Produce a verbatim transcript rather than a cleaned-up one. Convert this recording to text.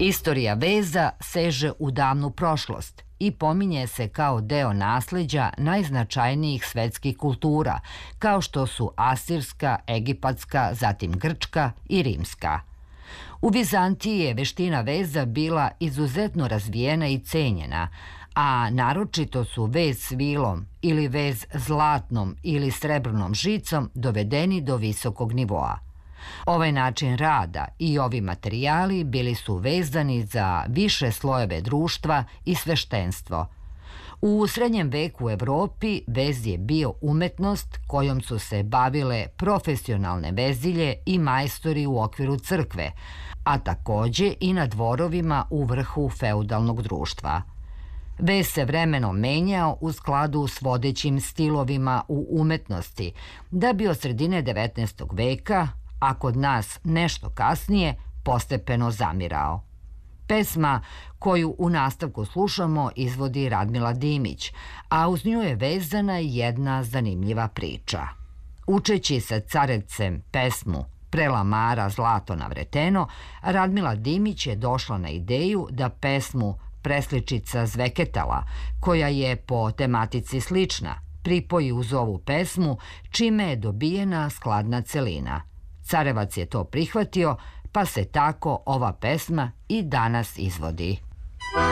Istorija veza seže u davnu prošlost i pominje se kao deo nasleđa najznačajnijih svetskih kultura, kao što su asirska, egipatska, zatim grčka i rimska. U Vizantiji je veština veza bila izuzetno razvijena i cenjena, a naročito su vez svilom ili vez zlatnom ili srebrnom žicom dovedeni do visokog nivoa. Ovaj način rada i ovi materijali bili su vezani za više slojeve društva i sveštenstvo. U srednjem veku u Evropi vez je bio umetnost kojom su se bavile profesionalne vezilje i majstori u okviru crkve, a takođe i na dvorovima u vrhu feudalnog društva. Vez se vremenom menjao u skladu s vodećim stilovima u umetnosti, da bi od sredine devetnaestog veka, a kod nas nešto kasnije, postepeno zamirao. Pesma koju u nastavku slušamo izvodi Radmila Dimić, a uz nju je vezana jedna zanimljiva priča. Učeći sa carevcem pesmu Prelamara zlato navreteno, Radmila Dimić je došla na ideju da pesmu Presličica zveketala, koja je po tematici slična, pripoji uz ovu pesmu, čime je dobijena skladna celina. Carevac je to prihvatio, pa se tako ova pesma i danas izvodi.